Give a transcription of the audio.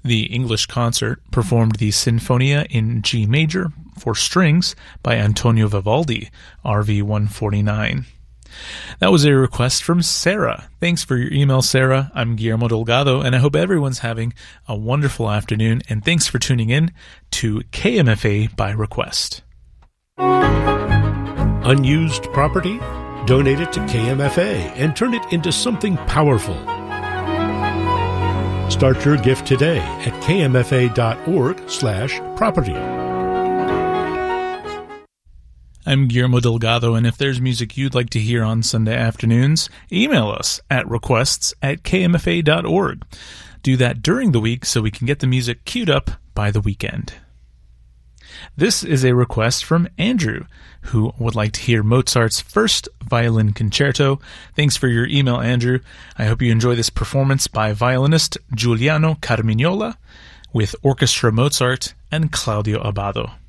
The English Concert performed the Sinfonia in G major for strings by Antonio Vivaldi, RV 149. That was a request from Sarah. Thanks for your email, Sarah. I'm Guillermo Delgado, and I hope everyone's having a wonderful afternoon, and thanks for tuning in to KMFA by Request. Unused property? Donate it to KMFA and turn it into something powerful. Start your gift today at kmfa.org/property. I'm Guillermo Delgado, and if there's music you'd like to hear on Sunday afternoons, email us at requests@kmfa.org. Do that during the week so we can get the music queued up by the weekend. This is a request from Andrew, who would like to hear Mozart's first violin concerto. Thanks for your email, Andrew. I hope you enjoy this performance by violinist Giuliano Carmignola with Orchestra Mozart and Claudio Abbado.